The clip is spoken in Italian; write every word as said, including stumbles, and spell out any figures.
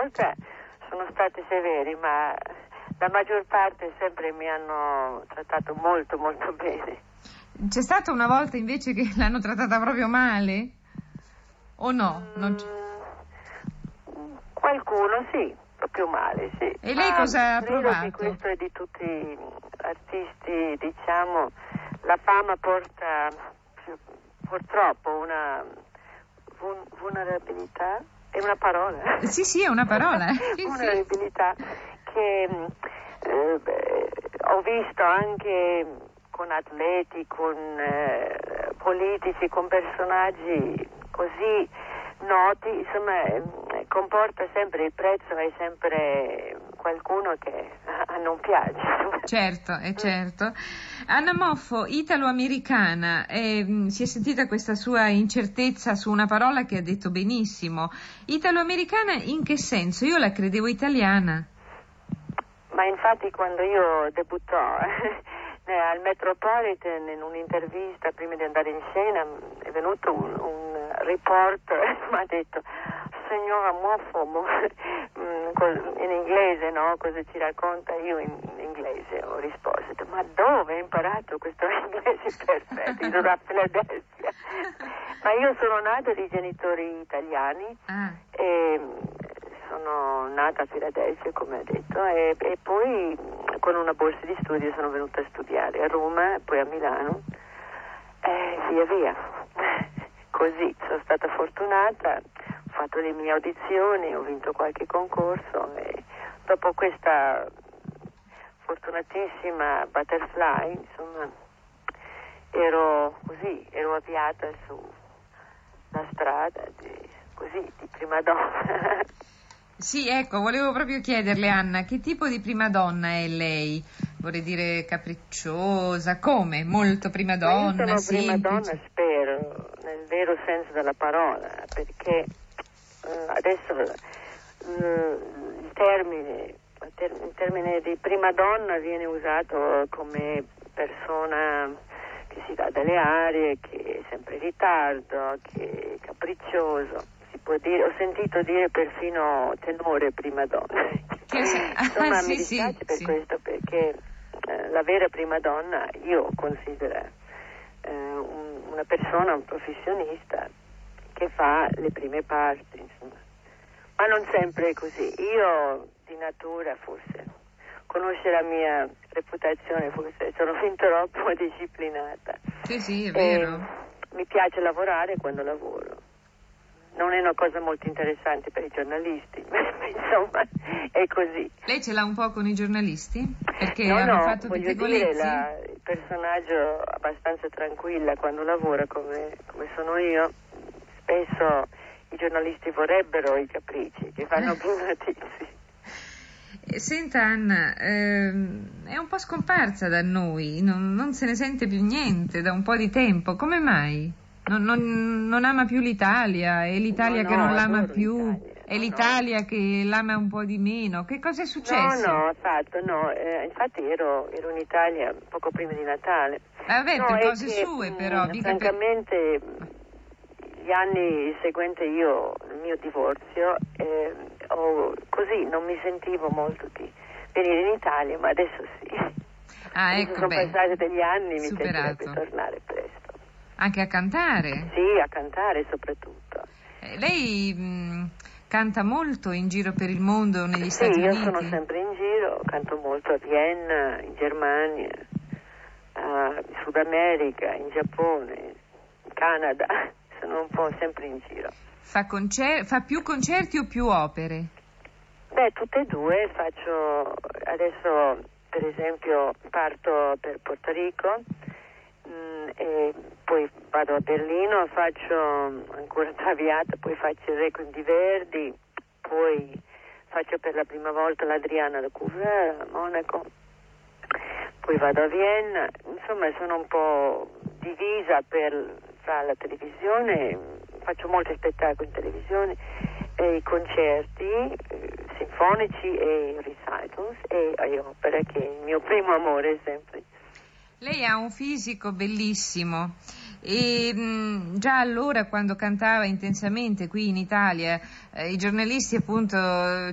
volta sono stati severi, ma la maggior parte sempre mi hanno trattato molto molto bene. C'è stata una volta invece che l'hanno trattata proprio male? O no? Non c'è... mm, qualcuno sì, proprio male, sì. E lei ma cosa ha credo provato? che questo è di tutti gli artisti, diciamo, la fama porta purtroppo una vul- vulnerabilità, è una parola? Sì, sì, è una parola. Sì, vulnerabilità sì. che eh, beh, ho visto anche con atleti, con eh, politici, con personaggi così noti, insomma, eh, comporta sempre, il prezzo è sempre qualcuno che a non piace. Certo, è certo. Anna Moffo, italo-americana, eh, si è sentita questa sua incertezza su una parola che ha detto benissimo. Italo-americana in che senso? Io la credevo italiana. Ma infatti quando io debuttò eh, al Metropolitan in un'intervista prima di andare in scena è venuto un, un reporter e mi ha detto signora Moffo in inglese, no? Cosa ci racconta? Io in inglese ho risposto, ma dove hai imparato questo inglese perfetto? Io da Philadelphia. Ma io sono nata di genitori italiani Ah. e sono nata a Filadelfia, come ha detto, e, e poi con una borsa di studio sono venuta a studiare a Roma, poi a Milano, e via via. Così sono stata fortunata, ho fatto le mie audizioni, ho vinto qualche concorso e dopo questa fortunatissima butterfly, insomma, ero così, ero avviata sulla strada di, così, di prima donna. Sì, ecco, volevo proprio chiederle, Anna, che tipo di prima donna è lei? Vorrei dire capricciosa, come? Molto prima donna, Ma io sono prima semplice? donna, spero, nel vero senso della parola, perché eh, adesso eh, il termine, il termine di prima donna viene usato come persona che si dà delle arie, che è sempre in ritardo, che è capriccioso. Si può dire, ho sentito dire perfino tenore prima donna. Che se... Insomma, ah, mi sì, dispiace sì, per sì. questo, perché eh, la vera prima donna io considero eh, un, una persona, un professionista che fa le prime parti, insomma. Ma non sempre è così. Io di natura forse conosce la mia reputazione, forse sono fin troppo disciplinata. Sì, sì, è E vero. mi piace lavorare quando lavoro. Non è una cosa molto interessante per i giornalisti, insomma, è così. Lei ce l'ha un po' con i giornalisti? Perché No, hanno no, fatto voglio dire, pettegolezzi? la, il personaggio abbastanza tranquilla quando lavora come, come sono io. Spesso i giornalisti vorrebbero i capricci, che fanno più notizie. Senta Anna, ehm, è un po' scomparsa da noi, non, non se ne sente più niente da un po' di tempo, come mai? Non, non, non ama più l'Italia, è l'Italia No, che no, non l'ama adoro più, l'Italia. è No, l'Italia no. che l'ama un po' di meno, che cosa è No, successo? no, affatto, no, eh, infatti ero, ero in Italia poco prima di Natale. Vabbè, No, per è cose che, sue mh, però, mica per... francamente, gli anni seguenti io, il mio divorzio, eh, ho, così non mi sentivo molto di venire in Italia, ma adesso sì. Ah, Adesso ecco, sono beh, passati degli anni, mi superato. piacerebbe tornare presto. Anche a cantare? Sì, a cantare soprattutto. Eh, lei mh, canta molto in giro per il mondo, negli Sì, Stati io sono Uniti? sempre in giro, canto molto a Vienna, in Germania, uh, in Sud America, in Giappone, in Canada, sono un po' sempre in giro. Fa, concer- fa più concerti o più opere? Beh, tutte e due, faccio adesso per esempio parto per Porto Rico mh, e poi vado a Berlino, faccio ancora Traviata, poi faccio il Requiem di Verdi, poi faccio per la prima volta l'Adriana da Couvreur a Monaco, poi vado a Vienna, insomma sono un po' divisa per, fra la televisione, faccio molti spettacoli in televisione, e i concerti eh, sinfonici e recitals e, e opera, che è il mio primo amore sempre. Lei ha un fisico bellissimo e mh, già allora, quando cantava intensamente qui in Italia, eh, i giornalisti appunto